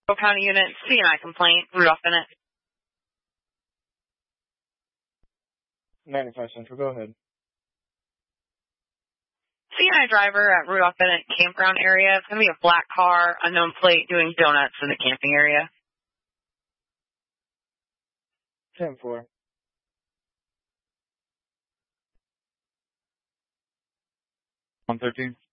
County unit, C&I complaint, Rudolph Bennett. 95 Central, go ahead. C&I driver at Rudolph Bennett campground area. It's going to be a black car, unknown plate, doing donuts in the camping area. 10-4. 113.